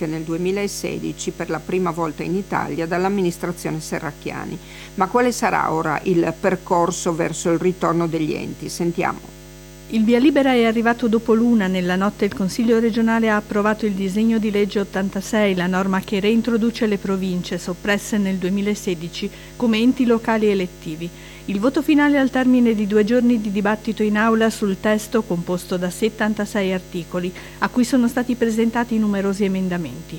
istituite nel 2016 per la prima volta in Italia dall'amministrazione Serracchiani. Ma quale sarà ora il percorso verso il ritorno degli enti? Sentiamo. Il via libera è arrivato dopo l'una. Nella notte il Consiglio regionale ha approvato il disegno di legge 86, la norma che reintroduce le province soppresse nel 2016 come enti locali elettivi. Il voto finale al termine di 2 giorni di dibattito in aula sul testo composto da 76 articoli, a cui sono stati presentati numerosi emendamenti.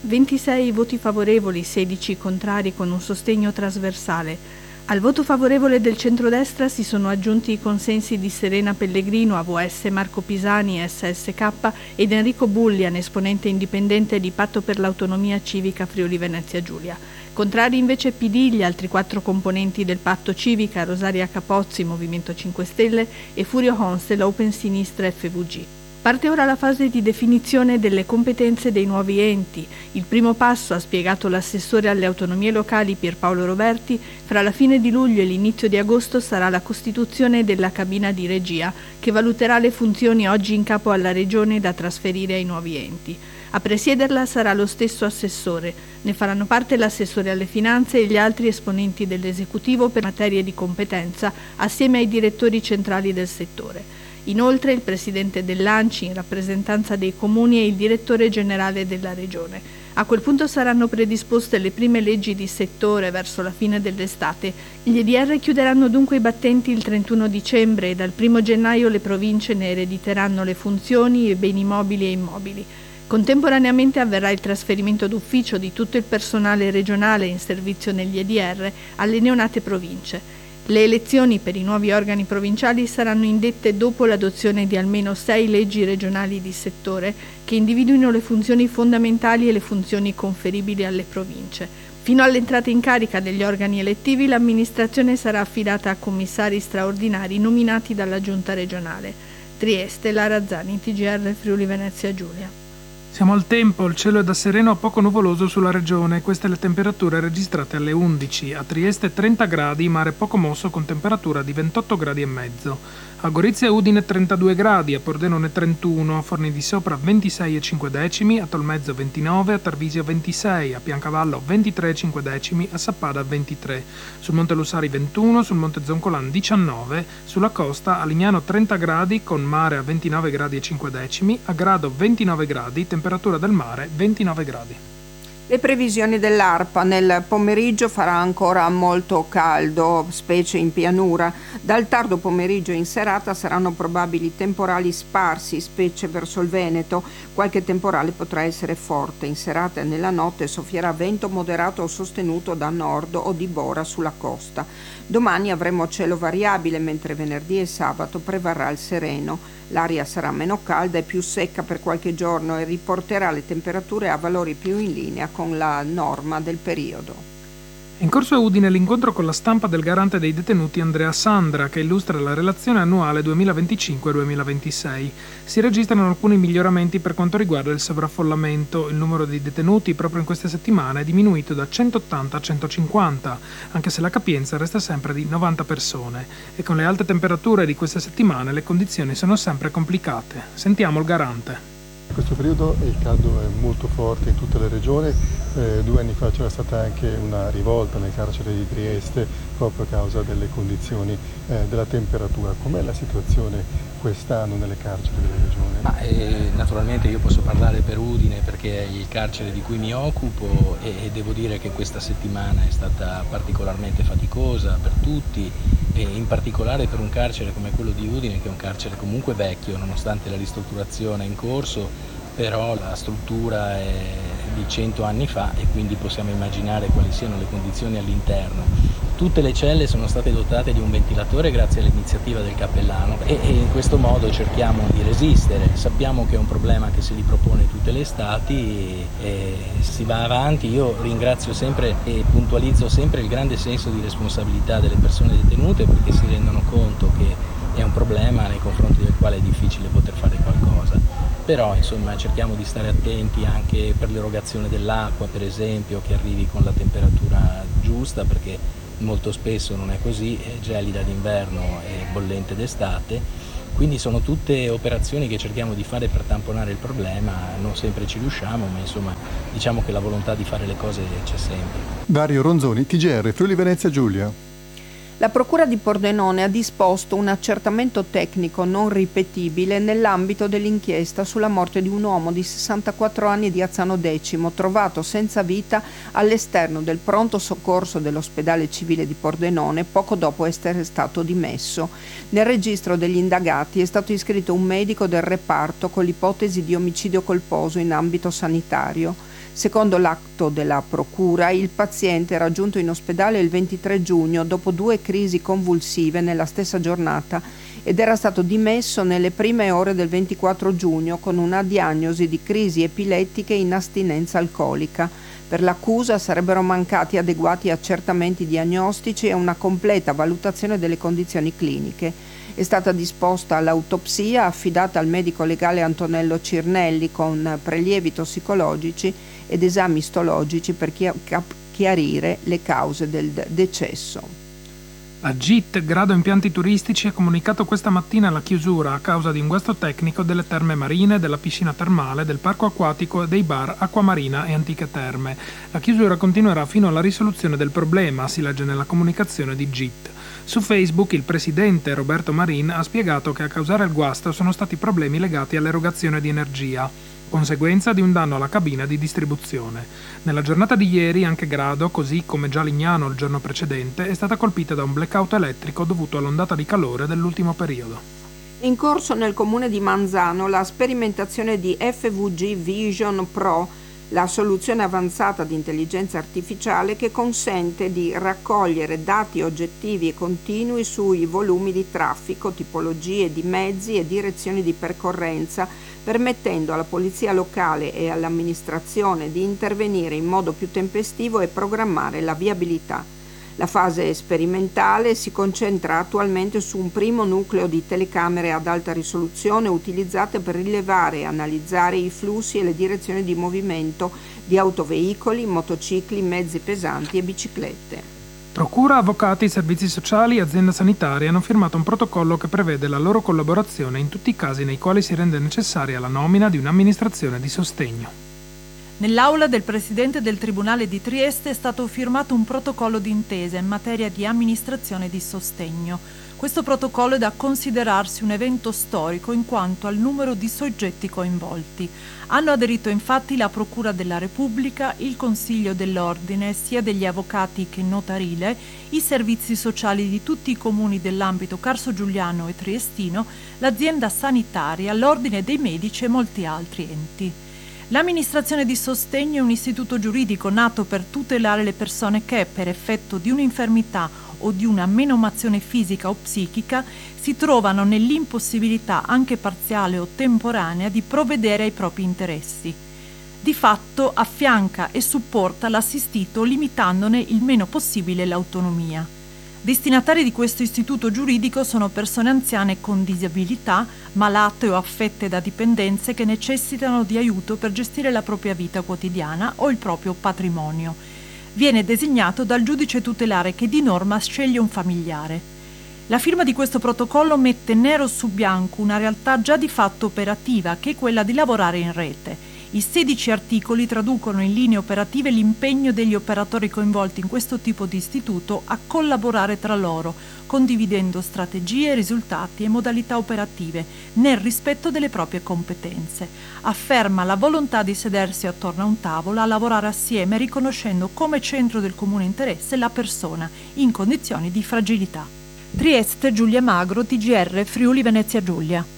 26 voti favorevoli, 16 contrari con un sostegno trasversale. Al voto favorevole del centrodestra si sono aggiunti i consensi di Serena Pellegrino, AVS Marco Pisani, SSK, ed Enrico Bullian, esponente indipendente di Patto per l'Autonomia Civica Friuli Venezia Giulia. Contrari invece PD, gli altri 4 componenti del Patto Civica, Rosaria Capozzi, Movimento 5 Stelle, e Furio Honstel, Open Sinistra FVG. Parte ora la fase di definizione delle competenze dei nuovi enti. Il primo passo, ha spiegato l'assessore alle autonomie locali Pierpaolo Roberti, fra la fine di luglio e l'inizio di agosto sarà la costituzione della cabina di regia che valuterà le funzioni oggi in capo alla Regione da trasferire ai nuovi enti. A presiederla sarà lo stesso assessore. Ne faranno parte l'assessore alle finanze e gli altri esponenti dell'esecutivo per materie di competenza, assieme ai direttori centrali del settore. Inoltre il presidente dell'ANCI in rappresentanza dei comuni e il direttore generale della regione. A quel punto saranno predisposte le prime leggi di settore verso la fine dell'estate. Gli EDR chiuderanno dunque i battenti il 31 dicembre e dal 1 gennaio le province ne erediteranno le funzioni e beni mobili e immobili. Contemporaneamente avverrà il trasferimento d'ufficio di tutto il personale regionale in servizio negli EDR alle neonate province. Le elezioni per i nuovi organi provinciali saranno indette dopo l'adozione di almeno 6 leggi regionali di settore che individuino le funzioni fondamentali e le funzioni conferibili alle province. Fino all'entrata in carica degli organi elettivi l'amministrazione sarà affidata a commissari straordinari nominati dalla Giunta regionale. Trieste, Lara Zani, TGR Friuli Venezia Giulia. Siamo al tempo, il cielo è da sereno a poco nuvoloso sulla regione, queste le temperature registrate alle 11, a Trieste 30 gradi, mare poco mosso con temperatura di 28 gradi e mezzo. A Gorizia e Udine 32 gradi, a Pordenone 31, a Forni di Sopra 26,5, a Tolmezzo 29, a Tarvisio 26, a Piancavallo 23,5, a Sappada 23, sul Monte Lussari 21, sul Monte Zoncolan 19, sulla costa a Lignano 30 gradi con mare a 29 gradi e 5 decimi, a Grado 29 gradi, temperatura del mare 29 gradi. Le previsioni dell'ARPA: nel pomeriggio farà ancora molto caldo, specie in pianura. Dal tardo pomeriggio in serata saranno probabili temporali sparsi, specie verso il Veneto. Qualche temporale potrà essere forte. In serata e nella notte soffierà vento moderato o sostenuto da nord o di bora sulla costa. Domani avremo cielo variabile, mentre venerdì e sabato prevarrà il sereno. L'aria sarà meno calda e più secca per qualche giorno e riporterà le temperature a valori più in linea con la norma del periodo. In corso a Udine l'incontro con la stampa del garante dei detenuti Andrea Sandra, che illustra la relazione annuale 2025-2026. Si registrano alcuni miglioramenti per quanto riguarda il sovraffollamento. Il numero di detenuti proprio in queste settimane è diminuito da 180 a 150, anche se la capienza resta sempre di 90 persone. E con le alte temperature di queste settimane le condizioni sono sempre complicate. Sentiamo il garante. In questo periodo il caldo è molto forte in tutta la regione, 2 anni fa c'era stata anche una rivolta nel carcere di Trieste proprio a causa delle condizioni della temperatura. Com'è la situazione quest'anno nelle carceri della regione? Naturalmente io posso parlare per Udine perché è il carcere di cui mi occupo e devo dire che questa settimana è stata particolarmente faticosa per tutti e in particolare per un carcere come quello di Udine, che è un carcere comunque vecchio nonostante la ristrutturazione in corso, però la struttura è di 100 anni fa e quindi possiamo immaginare quali siano le condizioni all'interno. Tutte le celle sono state dotate di un ventilatore grazie all'iniziativa del cappellano e in questo modo cerchiamo di resistere. Sappiamo che è un problema che si ripropone tutte le estati e si va avanti. Io ringrazio sempre e puntualizzo sempre il grande senso di responsabilità delle persone detenute perché si rendono conto che è un problema nei confronti del quale è difficile poter fare qualcosa. Però insomma cerchiamo di stare attenti anche per l'erogazione dell'acqua, per esempio, che arrivi con la temperatura giusta, perché molto spesso non è così, è gelida d'inverno e bollente d'estate, Quindi sono tutte operazioni che cerchiamo di fare per tamponare il problema, non sempre ci riusciamo, ma insomma diciamo che la volontà di fare le cose c'è sempre. Dario Ronzoni, TGR, Friuli Venezia Giulia. La Procura di Pordenone ha disposto un accertamento tecnico non ripetibile nell'ambito dell'inchiesta sulla morte di un uomo di 64 anni di Azzano Decimo, trovato senza vita all'esterno del pronto soccorso dell'ospedale civile di Pordenone poco dopo essere stato dimesso. Nel registro degli indagati è stato iscritto un medico del reparto con l'ipotesi di omicidio colposo in ambito sanitario. Secondo l'atto della Procura, il paziente era giunto in ospedale il 23 giugno dopo 2 crisi convulsive nella stessa giornata ed era stato dimesso nelle prime ore del 24 giugno con una diagnosi di crisi epilettiche in astinenza alcolica. Per l'accusa sarebbero mancati adeguati accertamenti diagnostici e una completa valutazione delle condizioni cliniche. È stata disposta l'autopsia affidata al medico legale Antonello Cirnelli con prelievi tossicologici ed esami istologici per chiarire le cause del decesso. La GIT, Grado Impianti Turistici, ha comunicato questa mattina la chiusura a causa di un guasto tecnico delle terme marine, della piscina termale, del parco acquatico e dei bar Acquamarina e Antiche Terme. La chiusura continuerà fino alla risoluzione del problema, si legge nella comunicazione di GIT. Su Facebook il presidente Roberto Marin ha spiegato che a causare il guasto sono stati problemi legati all'erogazione di energia, conseguenza di un danno alla cabina di distribuzione. Nella giornata di ieri anche Grado, così come già Lignano il giorno precedente, è stata colpita da un blackout elettrico dovuto all'ondata di calore dell'ultimo periodo. In corso nel comune di Manzano la sperimentazione di FVG Vision Pro, la soluzione avanzata di intelligenza artificiale che consente di raccogliere dati oggettivi e continui sui volumi di traffico, tipologie di mezzi e direzioni di percorrenza, permettendo alla polizia locale e all'amministrazione di intervenire in modo più tempestivo e programmare la viabilità. La fase sperimentale si concentra attualmente su un primo nucleo di telecamere ad alta risoluzione utilizzate per rilevare e analizzare i flussi e le direzioni di movimento di autoveicoli, motocicli, mezzi pesanti e biciclette. Procura, avvocati, servizi sociali e azienda sanitaria hanno firmato un protocollo che prevede la loro collaborazione in tutti i casi nei quali si rende necessaria la nomina di un'amministrazione di sostegno. Nell'aula del Presidente del Tribunale di Trieste è stato firmato un protocollo d'intesa in materia di amministrazione di sostegno. Questo protocollo è da considerarsi un evento storico in quanto al numero di soggetti coinvolti. Hanno aderito infatti la Procura della Repubblica, il Consiglio dell'Ordine, sia degli avvocati che notarile, i servizi sociali di tutti i comuni dell'ambito carso-giuliano e triestino, l'azienda sanitaria, l'Ordine dei Medici e molti altri enti. L'amministrazione di sostegno è un istituto giuridico nato per tutelare le persone che, per effetto di un'infermità o di una menomazione fisica o psichica, si trovano nell'impossibilità, anche parziale o temporanea, di provvedere ai propri interessi. Di fatto affianca e supporta l'assistito limitandone il meno possibile l'autonomia. Destinatari di questo istituto giuridico sono persone anziane con disabilità, malate o affette da dipendenze che necessitano di aiuto per gestire la propria vita quotidiana o il proprio patrimonio. Viene designato dal giudice tutelare che di norma sceglie un familiare. La firma di questo protocollo mette nero su bianco una realtà già di fatto operativa, che è quella di lavorare in rete. I 16 articoli traducono in linee operative l'impegno degli operatori coinvolti in questo tipo di istituto a collaborare tra loro, condividendo strategie, risultati e modalità operative nel rispetto delle proprie competenze. Afferma la volontà di sedersi attorno a un tavolo a lavorare assieme, riconoscendo come centro del comune interesse la persona in condizioni di fragilità. Trieste, Giulia Magro, TGR, Friuli Venezia Giulia.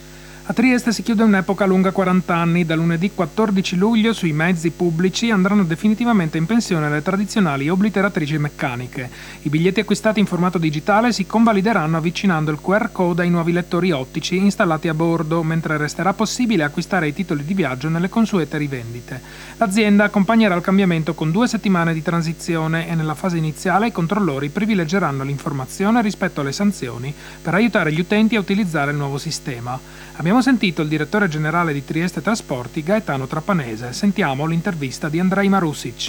A Trieste si chiude un'epoca lunga 40 anni. Da lunedì 14 luglio sui mezzi pubblici andranno definitivamente in pensione le tradizionali obliteratrici meccaniche. I biglietti acquistati in formato digitale si convalideranno avvicinando il QR code ai nuovi lettori ottici installati a bordo, mentre resterà possibile acquistare i titoli di viaggio nelle consuete rivendite. L'azienda accompagnerà il cambiamento con 2 settimane di transizione e nella fase iniziale i controllori privilegeranno l'informazione rispetto alle sanzioni per aiutare gli utenti a utilizzare il nuovo sistema. Abbiamo sentito il direttore generale di Trieste Trasporti, Gaetano Trapanese. Sentiamo l'intervista di Andrej Marusic.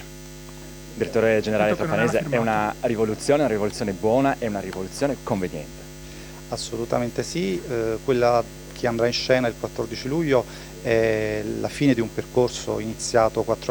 Direttore generale Trapanese, è una rivoluzione buona e una rivoluzione conveniente. Assolutamente sì, quella che andrà in scena il 14 luglio è la fine di un percorso iniziato 4